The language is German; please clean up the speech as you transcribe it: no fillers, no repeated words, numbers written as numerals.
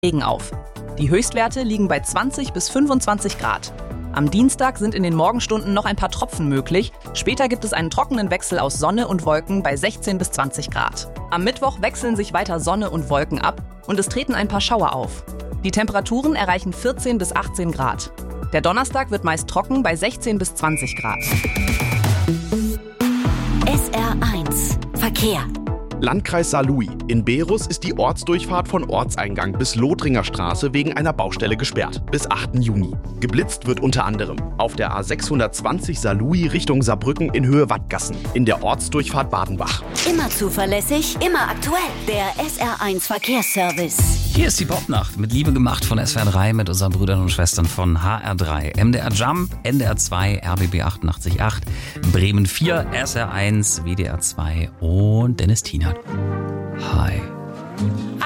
Regen auf. Die Höchstwerte liegen bei 20 bis 25 Grad. Am Dienstag sind in den Morgenstunden noch ein paar Tropfen möglich. Später gibt es einen trockenen Wechsel aus Sonne und Wolken bei 16 bis 20 Grad. Am Mittwoch wechseln sich weiter Sonne und Wolken ab und es treten ein paar Schauer auf. Die Temperaturen erreichen 14 bis 18 Grad. Der Donnerstag wird meist trocken bei 16 bis 20 Grad. SR1 Verkehr. Landkreis Saarlouis. In Berus ist die Ortsdurchfahrt von Ortseingang bis Lothringer Straße wegen einer Baustelle gesperrt. Bis 8. Juni. Geblitzt wird unter anderem auf der A620 Saarlouis Richtung Saarbrücken in Höhe Wattgassen. In der Ortsdurchfahrt Badenbach. Immer zuverlässig, immer aktuell. Der SR1 Verkehrsservice. Hier ist die Popnacht mit Liebe gemacht von SWR 3 mit unseren Brüdern und Schwestern von HR3. MDR Jump, NDR 2, RBB 88.8, Bremen 4, SR1, WDR 2 und Dennis Tienert. Hi.